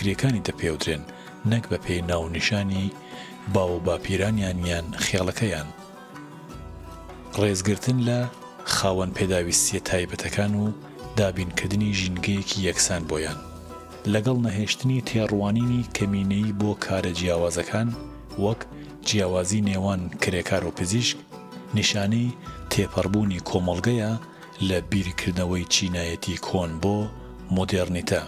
فکریەکانی دەپێودرێن نەک بە پێی ناونیشانی باو باپیرانیان یان خێڵەکەیان. ڕێزگرتن لە خاوەن پێداویستیە تایبەتەکان و دابینکردنی ژینگەیەکی یەکسان بۆیان لەگەڵ نەهێشتنی تێڕوانینی کەمینەیی بۆ کارە جیاوازەکان وەک جیاوازی نێوان کرێکار و پزیشک نیشانەی تێپەڕبوونی کۆمەڵگەیە لە بیرکردنەوەی چینایەتی کۆن بۆ مۆدێرنیتە.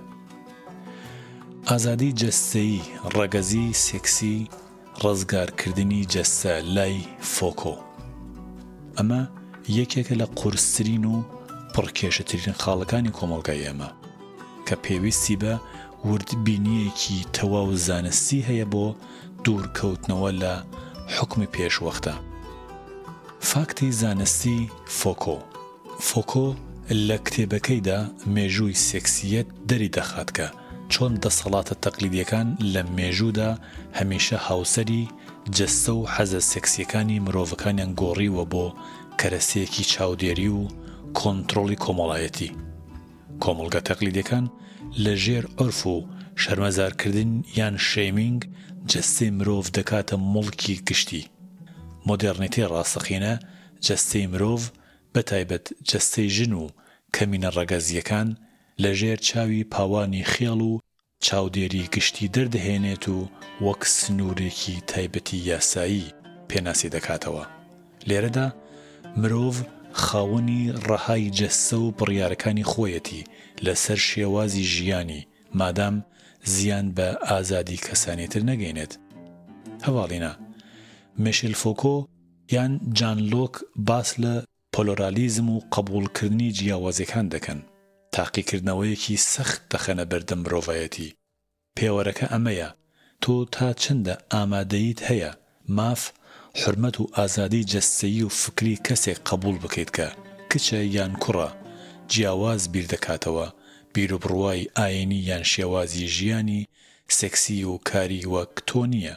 ئازادی جەستەیی، ڕەگەزی سێکسی، ڕزگارکردنی جەستە لای فۆکۆ. ئەمە یەکێکە لە قورسترین و پڕکێشەترین خاڵەکانی کۆمەڵگای ئێمە کە پێویستی بە وردبینیەکی تەواو زانستی هەیە بۆ دوورکەوتنەوە لە حکمی پێشوەختە. فاکتی زانستی فۆکۆ لە کتێبەکەیدا مێژووی سێکسیەت دەری دەخات کە چۆن دەسەڵاتە تەقلیدیەکان لە مێژوودا هەمیشە هاوسەری جەستە و حەزە سێکسیەکانی مرۆڤەکانیان گۆڕیوە بۆ کەرەسەیەکی چاودێری و کۆنتڕۆڵی کۆمەڵایەتی. کۆمەڵگە تەقلیدیەکان لە ژێر عورف و شەرمەزارکردن یان شەیمینگ جەستەی مرۆڤ دەکاتە موڵکی گشتی. مۆدێرنیتەی ڕاستەقینە جەستەی مرۆڤ بەتایبەت جەستەی ژن و کەمینە ڕەگەزیەکان لە ژێر چاوی پاوانی خێڵ و چاودێری گشتی دەردەهێنێت و وەک سنوورێکی تایبەتی یاسایی پێناسی دەکاتەوە. لێرەدا مرۆڤ خاوەنی ڕەهای جەستە و بڕیارەکانی خۆیەتی لەسەر شێوازی ژیانی مادام زیان بە ئازادی کەسانیتر نەگەینێت. هەواڵینە میشێل فۆکۆ یان جان لۆک باس لە پۆلۆرالیزم و قبوڵکردنی جیاوازیەکان دەکەن. تاقیکردنەوەیەکی سەخت دەخەنە بەردەم مرۆڤایەتی. پێوەرەکە ئەمەیە تۆ تا چەندە ئامادەیت هەیە ماف حرمەت و ئازادی جەستەیی و فکری کەسێک قبول بکەیت کە کچە یان کوڕە جیاواز بیر دەکاتەوە بیرروبڕوای ئاینی یان شێوازی ژیانی سێکسی و کاری وەک تۆ نییە.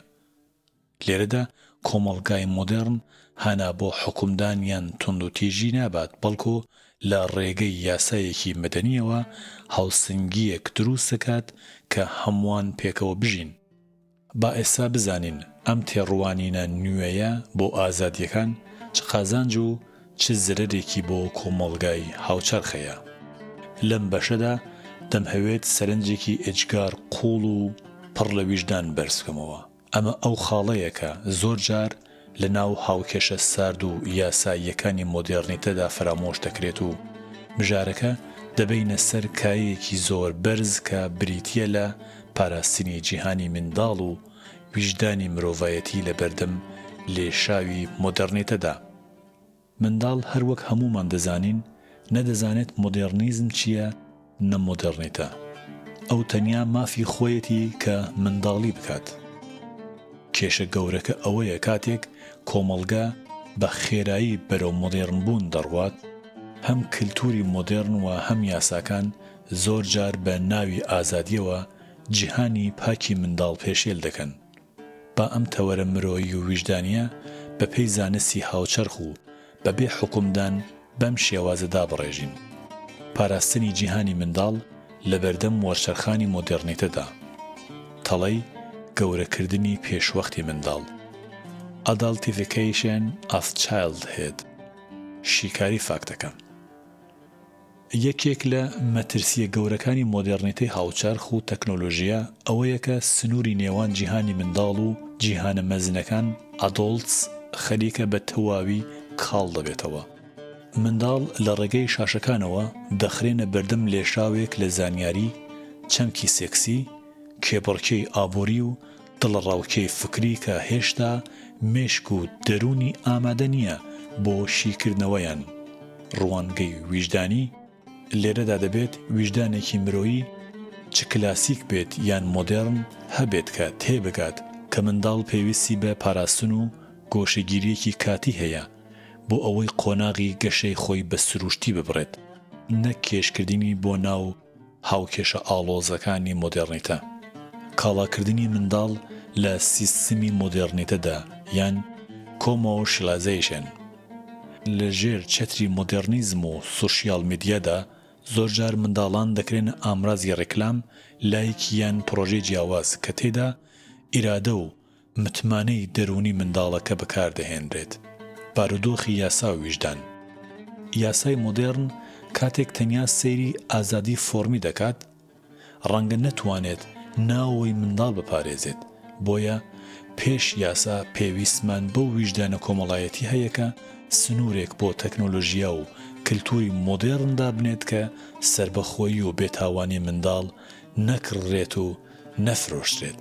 لێرەدا کۆمەڵگای مۆدێرن هانا بۆ حکومدان یان توندوتیژی نابات بەڵکو لە ڕێگەی یاسایەکی مەدەنیەوە هاوسنگیەک دروست دەکات کە هەمووان پێکەوە بژین. با ئێستا بزانین ئەم تێڕوانینە نوێیە بۆ ئازادیەکان چ قازانج و چ زرەرێکی بۆ کۆمەڵگای هاوچەرخەیە. لەم بەشەدا دەمهەوێت سەرنجێکی ئێجگار قوڵ و پڕ لە ویژدان بەرزکەمەوە. ئەمە ئەو خاڵەیە کە زۆر جار لە ناو هاوکێشە سارد و یاساییەکانی مۆدێرنیتەدا فرامۆش دەکرێت و بژارەکە دەبینە سەر کایەکی زۆر بەرز کە بریتیە لە پاراستنی جیهانی منداڵ و ویژدانی مرۆڤایەتی لە بەردەم لێشاوی مۆدێرنیتەدا. منداڵ هەروەک هەموومان دەزانین نەدەزانێت مۆدێرنیزم چییە نەمۆدێرنیتە. ئەو تەنیا مافی خۆیەتی کە منداڵی بکات. کێشە گەورەکە ئەوەیە کاتێک کۆمەڵگە بە خێرایی بەرەو مۆدێرنبوون دەڕوات هەم کللتوری مۆدێرن و هەم یاساکان زۆر جار بە ناوی ئازادیەوە جیهانی پاکی منداڵ پێشێل دەکەن. با ئەم تەوەرە مرۆیی و ویژدانیە بە پێی زانستی هاوچەرخ و بەبێ حکومدان بەم شێوازەدا بڕێژین. پاراستنی جیهانی منداڵ لە بەردەم وەرچەرخانی مۆدێرنیتەدا. تەڵەی گەورەکردنی پێشوەختی منداڵ. Adultification of Childhood. شیکاری فاکتەکە. یەکێک لە مەترسیە گەورەکانی مۆدێرنیتەی هاوچەرخ و تەکنۆلۆژیە ئەوەیە کە سنووری نێوان جیهانی منداڵ و جیهانە مەزنەکان ئادۆڵتس خەریکە بە تەواوی کاڵ دەبێتەوە. منداڵ لە ڕێگەی شاشەکانەوە دەخرێنە بەردەم لێشاوێک لە زانیاری چەمکی سێکسی کێبڕکەی ئابووری و دڵڕاوکەی فکری کە هێشتا مێشک و دەرونی ئامادە نییە بۆ شیکردنەوەیان. ڕوانگەی ویژدانی لێرەدا دەبێت ویژدانێکی مرۆیی چ کلاسیک بێت یان مۆدێرن هەبێت کە تێبگات کە منداڵ پێویستی بە پاراستن و گۆشەگیریەکی کاتی هەیە بۆ ئەوەی قۆناغی گەشەی خۆی بە سروشتی ببڕێت نەک کێشکردنی بۆ ناو هاوکێشە ئاڵۆزەکانی مۆدێرنیتە. کاڵاکردنی منداڵ لە سیستمی مۆدێرنیتەدا یان کۆمۆشیلایزیشن لە ژێر چەتری مۆدێرنیزم و سوشیال میدیادا زۆرجار منداڵان دەکرێن ئامرازی ڕێکلام لایەک یان پرۆژەی جیاواز کە تێدا ئیرادە و متمانەی دەرونی منداڵەکە بەکاردەهێنرێت. بارودۆخی یاسا و ویژدان. یاسای مۆدێرن کاتێک تەنیا سەیری ئازادی فۆرمی دەکات، ڕەنگە نەتوانێت ناوەوەی منداڵ بپارێزێت. بۆیە پێش یاسا پێویستمان بەو ویژدانە کۆمەڵایەتی هەیە کە سنوورێک بۆ تەکنۆلۆژیا و کللتوری مۆدێرندا بنێت کە سربەخۆیی و بێتاوانی منداڵ نەکڕێت و نەفرۆشترێت.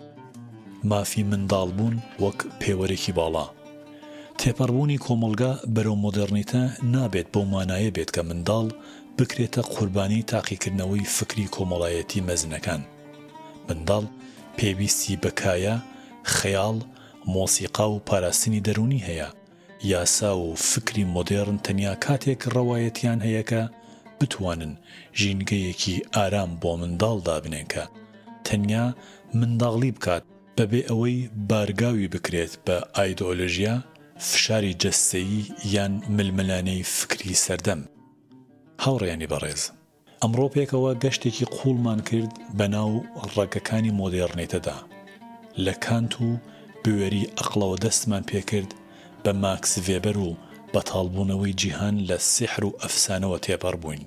مافی منداڵ بوون وەک پێوەرێکی باڵا. تێپەڕبوونی کۆمەلگا بەرەو مۆدێرنیتە نابێت بەو مانایە بێت کە منداڵ بکرێتە قوربانی تاقیکردنەوەی فکری کۆمەڵایەتی مەزنەکان. منداڵ پێویستی بەکایە، خەیاڵ، مۆسیقا و پاراستنی دەرونی هەیە. یاسا و فکری مۆدێرن تەنیا کاتێک ڕەوایەتیان هەیە کە بتوانن ژینگەیەکی ئارام بۆ منداڵ دابنێن کە تەنیا منداڵی بکات بەبێ ئەوەی بارگاوی بکرێت بە ئایدۆلۆژیا، فشاری جەستەیی یان ململانەی فکری سەردەم. هاوڕێیانی بەڕێز، ئەمڕۆ پێکەوە گەشتێکی قوڵمان کرد بەناو ڕەگەکانی مۆدێرنێتەدا. لە کانت و بوێری ئەقڵەوە دەستمان پێکرد بە ماکس ڤێبەر و بەتاڵبوونەوەی جیهان لە سیحر و ئەفسانەوە تێپەڕ بووین.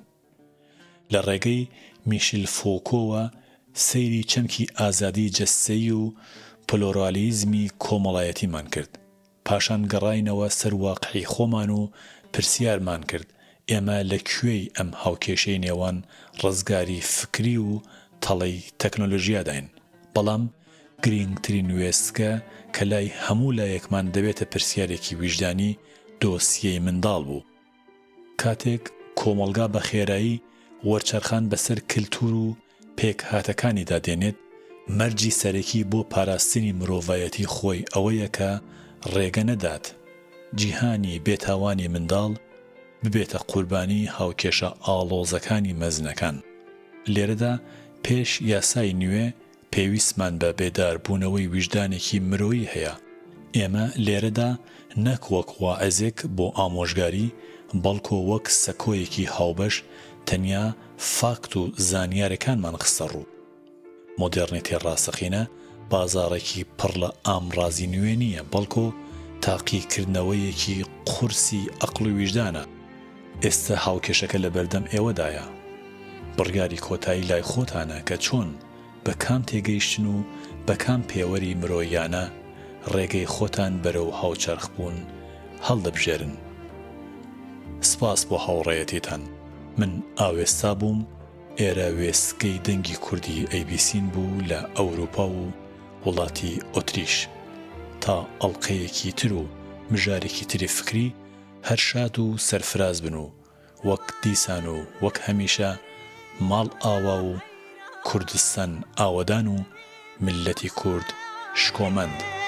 لە ڕێگەی میشیل فۆکۆوە سەیری چەمکی ئازادی جەستەیی و پلۆرالیزمی کۆمەڵایەتیمان کرد. پاشان گەڕاینەوە سەر واقعی خۆمان و پرسیارمان کرد ئێمە لەکوێی ئەم هاوکێشەی نێوان ڕزگاری فکری و تەڵەی تەکنۆلۆژیاداین. بەڵام گرنگترین وێستگە کە لای هەموو لایەکمان دەبێتە پرسیارێکی ویژدانی دۆسیەی منداڵ بوو. کاتێک کۆمەلگا بە خێرایی وەرچەرخان بەسەر کللتور و پێک هاتەکانی دادێنێت، مەرجی سەرەکی بۆ پاراستنی مرۆڤایەتی خۆی ئەوەیە کە ڕێگە نەدات جیهانی بێتاوانی منداڵ ببێتە قوربانی هاوکێشە ئاڵۆزەکانی مەزنەکان. لێرەدا پێش یاسای نوێ پێویستمان بە بێداربوونەوەی ویژدانێکی مرۆیی هەیە. ئێمە لێرەدا نەک وەک واعەزێک بۆ ئامۆژگاری، بەڵکو وەک سەکۆیەکی هاوبەش تەنیا فاکت و زانیارەکانمان خستە ڕوو. مۆدێرنیتی ڕاستەقینە بازاڕێکی پڕ لە ئامڕازی نوێ نییە، بەڵکو تاقیکردنەوەیەکی قورسی ئەقڵ و ویژدانە. ئێستا هاوکێشەکە لە بەردەم ئێوەدایە. بڕیاری کۆتایی لای خۆتانە کە چۆن بە کام تێگەیشتن و بە کام پێوەری مرۆیانە ڕێگەی خۆتان بەرەو هاوچەرخبوون هەڵدەبژێرن. سپاس بۆ هاوڕێیەتیتان. من ئاوێستا بووم. ئێرە وێستگەی دەنگی کوردی ئەیبیسین بوو لە ئەوروپا و وڵاتی ئۆتریش. تا ئەڵقەیەکی تر و مژارێکی تری فکری هەر شاد و سەرفراز بن و وەک دیسان و وەک هەمیشە ماڵ ئاوا و کوردستان ئاوەدان و ملەتی کورد شکۆمەند.